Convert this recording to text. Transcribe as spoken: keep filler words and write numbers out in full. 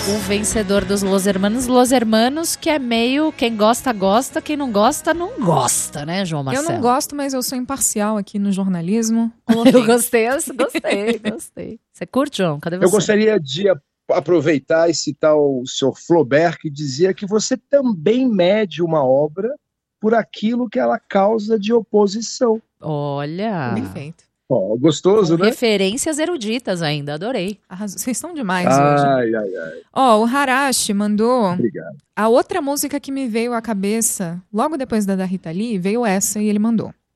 O vencedor dos Los Hermanos, Los Hermanos, que é meio, quem gosta, gosta, quem não gosta, não gosta, né, João Marcelo? Eu não gosto, mas eu sou imparcial aqui no jornalismo. Eu gostei, eu gostei, gostei. Você curte, João? Cadê você? Eu gostaria de aproveitar e citar o senhor Flaubert, que dizia que você também mede uma obra por aquilo que ela causa de oposição. Olha! Perfeito. Oh, gostoso, Com né? Referências eruditas ainda, adorei. Arrasou. Vocês estão demais ai, hoje. Ai, ai, Ó, o Harashi mandou... Obrigado. A outra música que me veio à cabeça, logo depois da da Rita Lee, veio essa e ele mandou.